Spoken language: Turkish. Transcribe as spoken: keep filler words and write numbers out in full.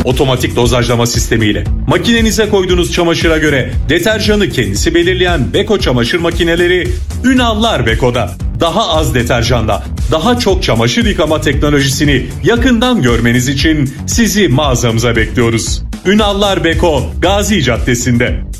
Otomatik dozajlama sistemiyle makinenize koyduğunuz çamaşıra göre deterjanı kendisi belirleyen Beko çamaşır makineleri Ünallar Beko'da. Daha az deterjanla daha çok çamaşır yıkama teknolojisini yakından görmeniz için sizi mağazamıza bekliyoruz. Ünallar Beko, Gazi Caddesi'nde.